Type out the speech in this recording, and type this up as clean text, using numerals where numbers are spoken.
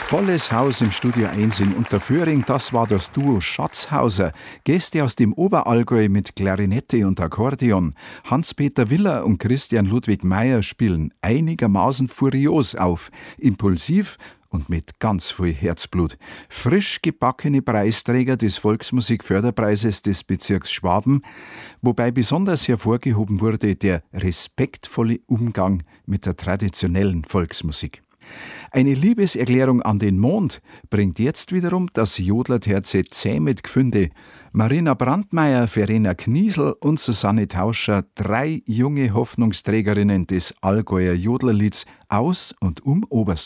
Volles Haus im Studio 1 in Unterföhring, das war das Duo Schatzhauser. Gäste aus dem Oberallgäu mit Klarinette und Akkordeon. Hans-Peter Willer und Christian Ludwig Meyer spielen einigermaßen furios auf, impulsiv und mit ganz viel Herzblut. Frisch gebackene Preisträger des Volksmusikförderpreises des Bezirks Schwaben, wobei besonders hervorgehoben wurde der respektvolle Umgang mit der traditionellen Volksmusik. Eine Liebeserklärung an den Mond bringt jetzt wiederum das Jodlerterze Zähmet Gfünde. Marina Brandmeier, Verena Kniesel und Susanne Tauscher, 3 junge Hoffnungsträgerinnen des Allgäuer Jodlerlieds aus und um Oberstdorf.